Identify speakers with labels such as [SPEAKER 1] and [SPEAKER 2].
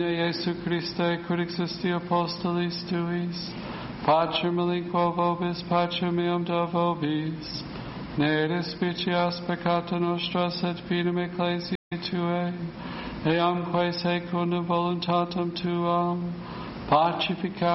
[SPEAKER 1] Iesu Christe, quid existi apostolis tuis, pacem relinquo vobis, pacem meum do vobis, ne despicias peccata nostra, sed fidem ecclesiae Tuae, eamque secundum voluntatem Tuam, pacifica